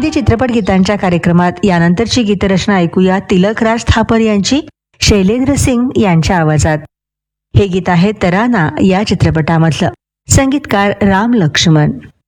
मराठी चित्रपट गीतांच्या कार्यक्रमात यानंतरची गीतरचना ऐकूया तिलकराज थापर यांची शैलेंद्र सिंग यांच्या आवाजात. हे गीत आहे तराना या चित्रपटामधलं. संगीतकार राम लक्ष्मण.